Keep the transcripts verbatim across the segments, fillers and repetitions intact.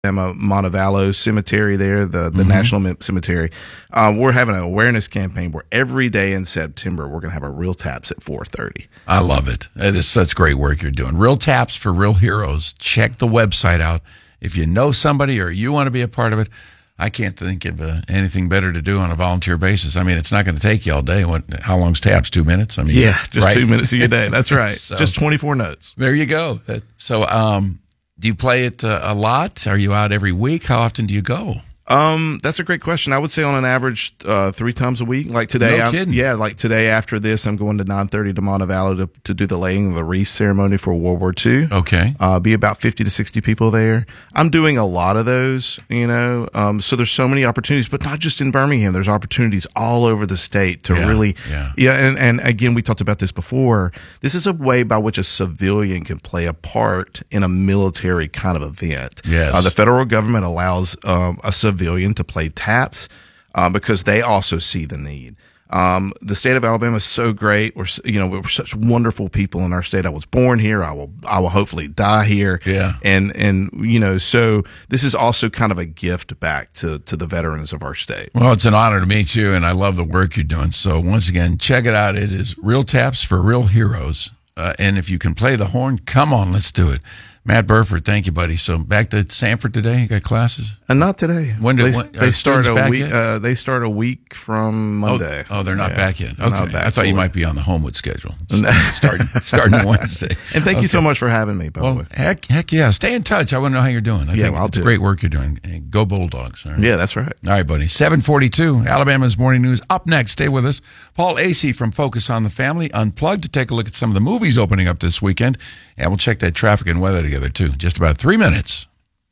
Alabama Montevallo Cemetery there, the, the Mm-hmm. National Cemetery. Uh, we're having an awareness campaign where every day in September we're going to have a Real Taps at four thirty. I love it. It is such great work you're doing. Real Taps for Real Heroes. Check the website out. If you know somebody or you want to be a part of it, I can't think of uh, anything better to do on a volunteer basis. I mean, it's not going to take you all day. What? How long's Taps? Two minutes? I mean, Yeah, just right? two minutes of your day. That's right. So, just twenty-four notes. There you go. That, so, um, do you play it uh, a lot? Are you out every week? How often do you go? Um, that's a great question. I would say on an average, uh, three times a week. Like today, No I'm, kidding. yeah, like today after this, I'm going to nine thirty to Montevallo to, to do the laying of the wreath ceremony for World War Two. Okay. Uh, be about fifty to sixty people there. I'm doing a lot of those, you know, um, so there's so many opportunities, but not just in Birmingham. There's opportunities all over the state to Yeah, really, yeah. yeah. And, and again, we talked about this before. This is a way by which a civilian can play a part in a military kind of event. Yes. Uh, the federal government allows um, a civilian to play taps uh, because they also see the need. Um, the state of Alabama is so great. We're, you know, we're such wonderful people in our state. I was born here. I will, I will hopefully die here. Yeah. And, and, you know, so this is also kind of a gift back to, to the veterans of our state. Well, it's an honor to meet you, and I love the work you're doing. So once again, check it out. It is Real Taps for Real Heroes. Uh, and if you can play the horn, come on, let's do it. Matt Burford, thank you, buddy. So back to Sanford today. You got classes? And not today. When do- they, when- they are start students a back week? yet? Uh, they start a week from Monday. Oh, oh they're not Yeah. back yet. They're not Okay, back I thought you fully. might be on the Homewood schedule, starting starting Wednesday. And thank you so much for having me. By Well, the way. heck, heck yeah. Stay in touch. I want to know how you're doing. I Yeah, think well, I'll it's do great it. work you're doing. And go Bulldogs. All right. Yeah, that's right. All right, buddy. seven forty-two, Alabama's Morning News. Up next, stay with us. Paul Acey from Focus on the Family Unplugged to take a look at some of the movies opening up this weekend. And we'll check that traffic and weather together, too. Just about three minutes.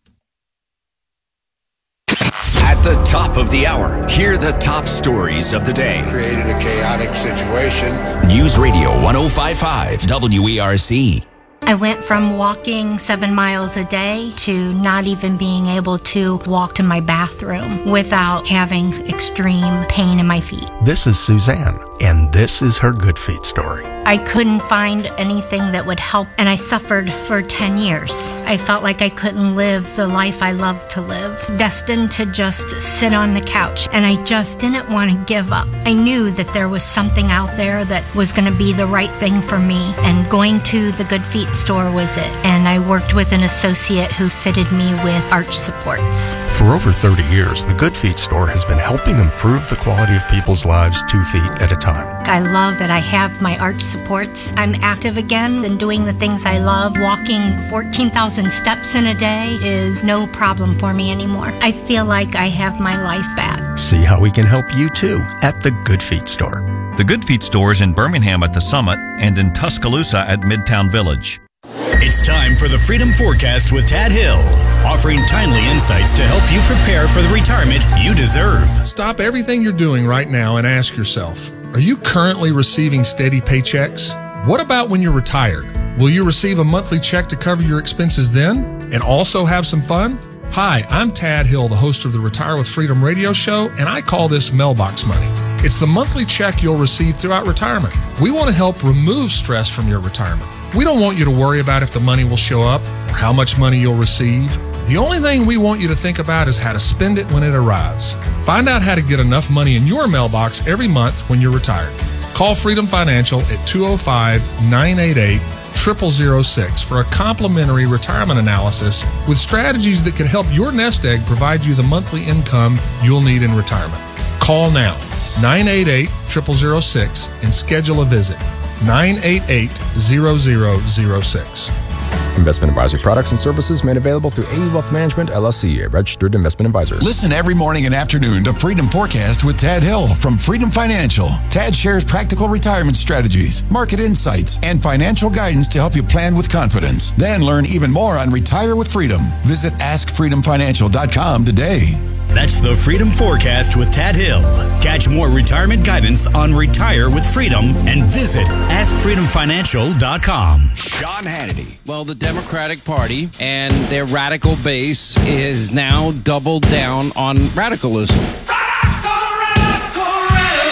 At the top of the hour, hear the top stories of the day. Created a chaotic situation. News Radio one oh five point five W E R C. I went from walking seven miles a day to not even being able to walk to my bathroom without having extreme pain in my feet. This is Suzanne, and this is her Good Feet story. I couldn't find anything that would help, and I suffered for ten years. I felt like I couldn't live the life I loved to live, destined to just sit on the couch, and I just didn't want to give up. I knew that there was something out there that was going to be the right thing for me, and going to the Good Feet store was it. And I worked with an associate who fitted me with arch supports. For over thirty years, the Good Feet store has been helping improve the quality of people's lives two feet at a time. I love that I have my arch supports. I'm active again and doing the things I love. Walking fourteen thousand steps in a day is no problem for me anymore. I feel like I have my life back. See how we can help you too at the Good Feet store. The Good Feet store is in Birmingham at the Summit and in Tuscaloosa at Midtown Village. It's time for the Freedom Forecast with Tad Hill, offering timely insights to help you prepare for the retirement you deserve. Stop everything you're doing right now and ask yourself, are you currently receiving steady paychecks? What about when you're retired? Will you receive a monthly check to cover your expenses then and also have some fun? Hi, I'm Tad Hill, the host of the Retire with Freedom radio show, and I call this mailbox money. It's the monthly check you'll receive throughout retirement. We want to help remove stress from your retirement. We don't want you to worry about if the money will show up or how much money you'll receive. The only thing we want you to think about is how to spend it when it arrives. Find out how to get enough money in your mailbox every month when you're retired. Call Freedom Financial at two oh five, nine eight eight, zero zero zero six for a complimentary retirement analysis with strategies that could help your nest egg provide you the monthly income you'll need in retirement. Call now, nine eight eight, zero zero zero six, and schedule a visit. nine eight eight, zero zero zero six. Investment advisory products and services made available through A E Wealth Management, L L C, a registered investment advisor. Listen every morning and afternoon to Freedom Forecast with Tad Hill from Freedom Financial. Tad shares practical retirement strategies, market insights, and financial guidance to help you plan with confidence. Then learn even more on Retire with Freedom. Visit ask freedom financial dot com today. That's the Freedom Forecast with Tad Hill. Catch more retirement guidance on Retire with Freedom and visit ask freedom financial dot com. Sean Hannity. Well, the Democratic Party and their radical base is now doubled down on radicalism. Radical, radical, radical.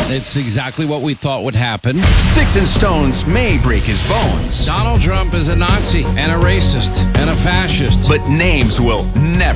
It's exactly what we thought would happen. Sticks and stones may break his bones, Donald Trump is a Nazi and a racist and a fascist. but names will never